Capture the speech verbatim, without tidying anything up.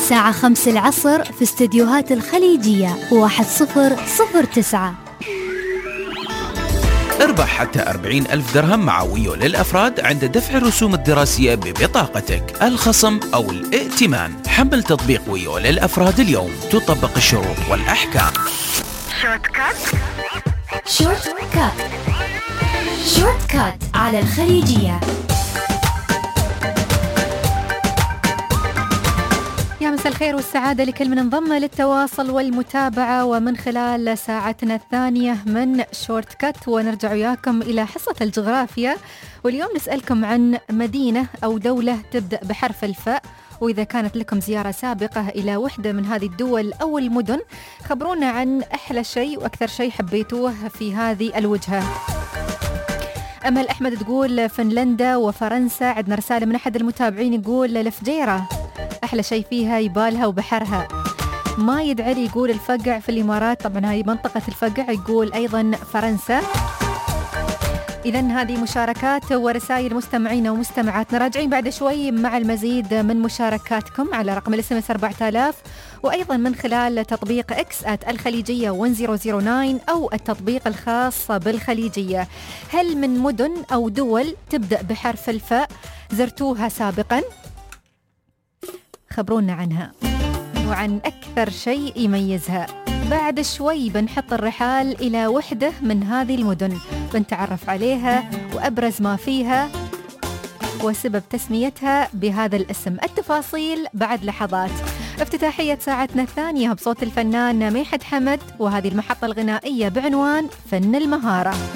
الساعة خمس العصر في استديوهات الخليجية واحد صفر صفر تسعة. اربح حتى أربعين ألف درهم مع ويو للأفراد عند دفع الرسوم الدراسية ببطاقتك، الخصم أو الائتمان. حمل تطبيق ويو للأفراد اليوم، تطبق الشروط والأحكام. شورت كات شورت كات شورت كات على الخليجية. يا مساء الخير والسعادة لكل من انضم للتواصل والمتابعة ومن خلال ساعتنا الثانية من شورت كات، ونرجع وياكم إلى حصة الجغرافيا. واليوم نسألكم عن مدينة أو دولة تبدأ بحرف الفاء، وإذا كانت لكم زيارة سابقة إلى وحدة من هذه الدول أو المدن خبرونا عن أحلى شيء وأكثر شيء حبيتوه في هذه الوجهة. أمل أحمد تقول فنلندا وفرنسا. عندنا رسالة من أحد المتابعين يقول الفجيرة أحلى شيء فيها يبالها وبحرها. ما يدعي يقول الفقع في الإمارات، طبعا هاي منطقة الفقع، يقول أيضا فرنسا. إذن هذه مشاركات ورسائل مستمعين ومستمعاتنا. راجعين بعد شوي مع المزيد من مشاركاتكم على رقم الاس ام اس أربعة آلاف، وأيضا من خلال تطبيق إكس آت الخليجية واحد صفر صفر تسعة أو التطبيق الخاص بالخليجية. هل من مدن أو دول تبدأ بحرف الفاء زرتوها سابقا؟ خبرونا عنها وعن أكثر شيء يميزها. بعد شوي بنحط الرحال إلى وحدة من هذه المدن، بنتعرف عليها وأبرز ما فيها وسبب تسميتها بهذا الاسم. التفاصيل بعد لحظات. افتتاحية ساعتنا الثانية بصوت الفنان ميحد حمد، وهذه المحطة الغنائية بعنوان فن المهارة.